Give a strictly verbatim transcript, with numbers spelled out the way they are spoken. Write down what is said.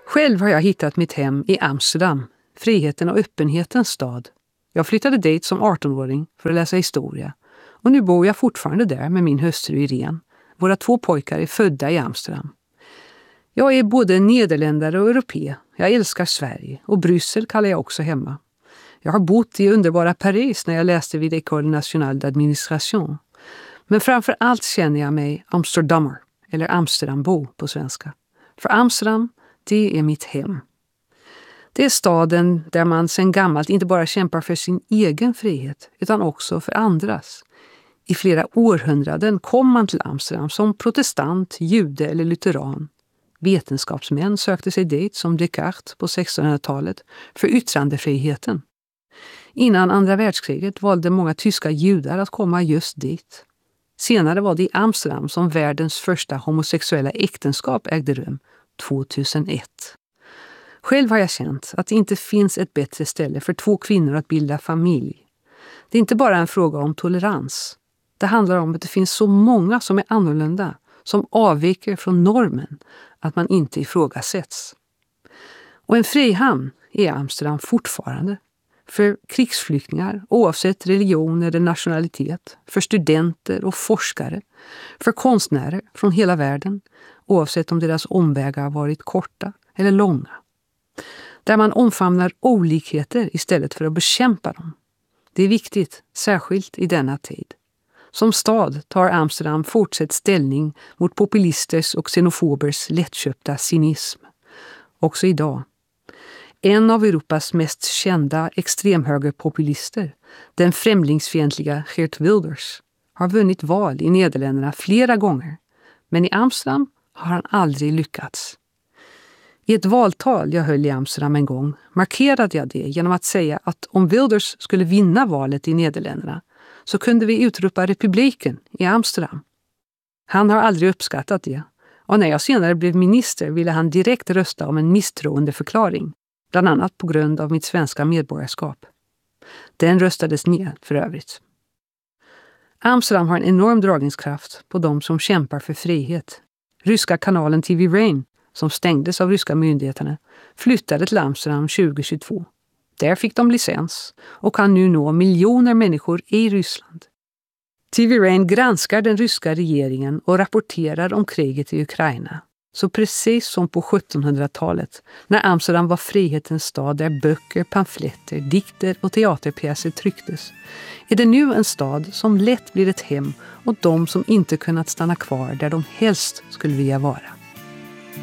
Själv har jag hittat mitt hem i Amsterdam, friheten och öppenhetens stad. Jag flyttade dit som artonåring för att läsa historia. Och nu bor jag fortfarande där med min hustru Irene. Våra två pojkar är födda i Amsterdam. Jag är både nederländare och europé. Jag älskar Sverige och Bryssel kallar jag också hemma. Jag har bott i underbara Paris när jag läste vid École Nationale d'Administration. Men framför allt känner jag mig amsterdammer, eller Amsterdambo på svenska. För Amsterdam, det är mitt hem. Det är staden där man sedan gammalt inte bara kämpar för sin egen frihet utan också för andras. I flera århundraden kom man till Amsterdam som protestant, jude eller lutheran. Vetenskapsmän sökte sig dit som Descartes på sextonhundratalet för yttrandefriheten. Innan andra världskriget valde många tyska judar att komma just dit. Senare var det i Amsterdam som världens första homosexuella äktenskap ägde rum, tvåtusenett. Själv har jag känt att det inte finns ett bättre ställe för två kvinnor att bilda familj. Det är inte bara en fråga om tolerans. Det handlar om att det finns så många som är annorlunda, som avviker från normen, att man inte ifrågasätts. Och en frihamn är Amsterdam fortfarande. För krigsflyktingar, oavsett religion eller nationalitet, för studenter och forskare, för konstnärer från hela världen, oavsett om deras omvägar varit korta eller långa. Där man omfamnar olikheter istället för att bekämpa dem. Det är viktigt, särskilt i denna tid. Som stad tar Amsterdam fortsatt ställning mot populisters och xenofobers lättköpta cynism. Också idag. En av Europas mest kända extremhögerpopulister, den främlingsfientliga Geert Wilders, har vunnit val i Nederländerna flera gånger. Men i Amsterdam har han aldrig lyckats. I ett valtal jag höll i Amsterdam en gång markerade jag det genom att säga att om Wilders skulle vinna valet i Nederländerna så kunde vi utropa republiken i Amsterdam. Han har aldrig uppskattat det, och när jag senare blev minister ville han direkt rösta om en misstroendeförklaring, bland annat på grund av mitt svenska medborgarskap. Den röstades ner för övrigt. Amsterdam har en enorm dragningskraft på de som kämpar för frihet. Ryska kanalen T V Rain, som stängdes av ryska myndigheterna, flyttade till Amsterdam tjugohundratjugotvå. Där fick de licens och kan nu nå miljoner människor i Ryssland. T V Rain granskar den ryska regeringen och rapporterar om kriget i Ukraina. Så precis som på sjuttonhundratalet, när Amsterdam var frihetens stad där böcker, pamfletter, dikter och teaterpjäser trycktes, är det nu en stad som lätt blir ett hem åt de som inte kunnat stanna kvar där de helst skulle vilja vara.